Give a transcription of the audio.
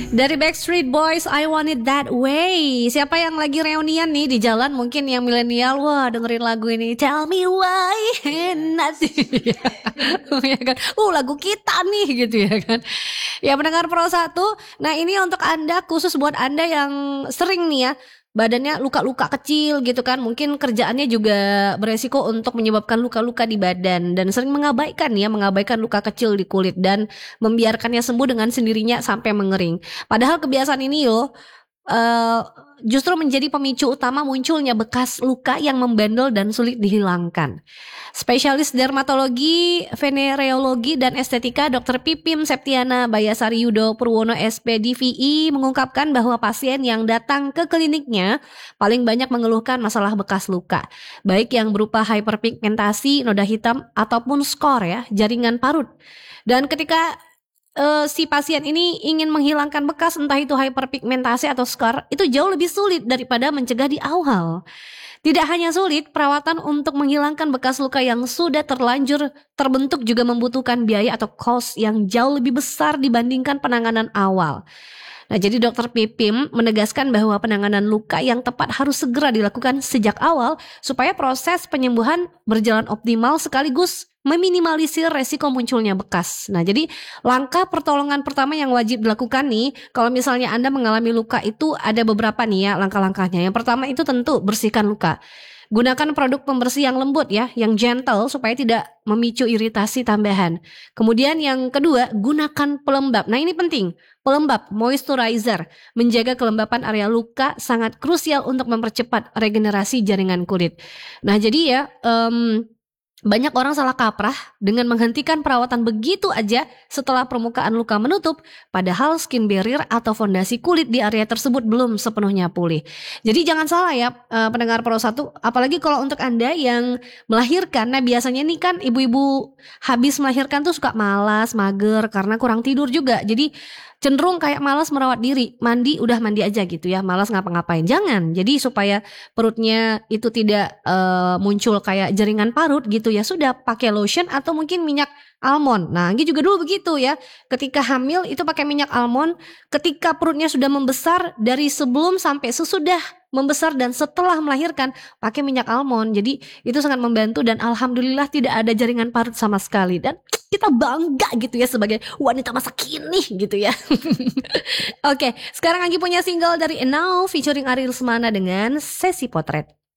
Dari Backstreet Boys, I Want It That Way. Siapa yang lagi reunian nih di jalan, mungkin yang milenial, wah dengerin lagu ini, Tell Me Why Not. Ya kan? Lagu kita nih gitu ya kan. Ya pendengar Pro 1. Nah ini untuk Anda, khusus buat Anda yang sering nih ya badannya luka-luka kecil gitu kan, mungkin kerjaannya juga beresiko untuk menyebabkan luka-luka di badan dan sering mengabaikan luka kecil di kulit dan membiarkannya sembuh dengan sendirinya sampai mengering. Padahal kebiasaan ini justru menjadi pemicu utama munculnya bekas luka yang membandel dan sulit dihilangkan. Spesialis dermatologi, venereologi, dan estetika Dr. Pipim Septiana Bayasari Yudo Purwono SP DVI mengungkapkan bahwa pasien yang datang ke kliniknya paling banyak mengeluhkan masalah bekas luka, baik yang berupa hyperpigmentasi, noda hitam, ataupun skor ya, jaringan parut. Dan ketika si pasien ini ingin menghilangkan bekas, entah itu hyperpigmentasi atau skor, itu jauh lebih sulit daripada mencegah di awal. Tidak hanya sulit, perawatan untuk menghilangkan bekas luka yang sudah terlanjur terbentuk juga membutuhkan biaya atau cost yang jauh lebih besar dibandingkan penanganan awal. Nah, jadi Dr. Pipim menegaskan bahwa penanganan luka yang tepat harus segera dilakukan sejak awal supaya proses penyembuhan berjalan optimal sekaligus meminimalisir resiko munculnya bekas. Nah, jadi langkah pertolongan pertama yang wajib dilakukan nih, kalau misalnya Anda mengalami luka itu ada beberapa nih ya langkah-langkahnya. Yang pertama itu tentu bersihkan luka. Gunakan produk pembersih yang lembut ya, yang gentle supaya tidak memicu iritasi tambahan. Kemudian yang kedua, gunakan pelembab. Nah ini penting, pelembab, moisturizer. Menjaga kelembapan area luka sangat krusial untuk mempercepat regenerasi jaringan kulit. Nah jadi ya, banyak orang salah kaprah dengan menghentikan perawatan begitu aja setelah permukaan luka menutup, padahal skin barrier atau fondasi kulit di area tersebut belum sepenuhnya pulih. Jadi jangan salah ya pendengar Pro 1, apalagi kalau untuk Anda yang melahirkan. Nah biasanya nih kan ibu-ibu habis melahirkan tuh suka malas, mager karena kurang tidur juga. Jadi cenderung kayak malas merawat diri, udah mandi aja gitu ya, malas ngapa-ngapain. Jangan, jadi supaya perutnya itu tidak muncul kayak jaringan parut gitu ya, sudah pakai lotion atau mungkin minyak almond. Nah ini juga dulu begitu ya, ketika hamil itu pakai minyak almond, ketika perutnya sudah membesar, dari sebelum sampai sesudah membesar dan setelah melahirkan pakai minyak almond. Jadi itu sangat membantu dan alhamdulillah tidak ada jaringan parut sama sekali, dan kita bangga gitu ya sebagai wanita masa kini gitu ya. Oke, sekarang Anggi punya single dari Now featuring Ariel Semana dengan Sesi Potret.